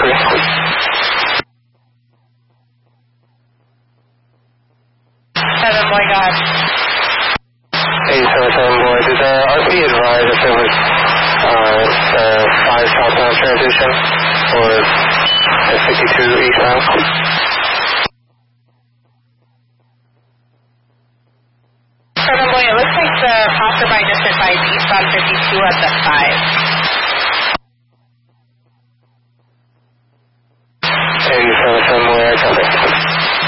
7 boy, go ahead. 877 boy, did the RP advise if it was the 5 southbound transition or the 52 eastbound? 7 boy, it looks like the passerby just advised eastbound 52 at the 5.